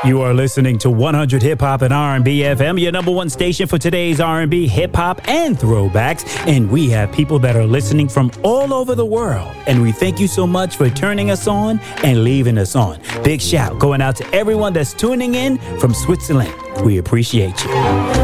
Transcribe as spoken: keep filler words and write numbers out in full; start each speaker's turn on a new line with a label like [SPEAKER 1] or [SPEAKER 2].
[SPEAKER 1] You are listening to one hundred Hip Hop and R and B F M, your number one station for today's R and B, hip hop, and throwbacks. And we have people that are listening from all over the world. And we thank you so much for turning us on and leaving us on. Big shout going out to everyone that's tuning in from Switzerland. We appreciate you.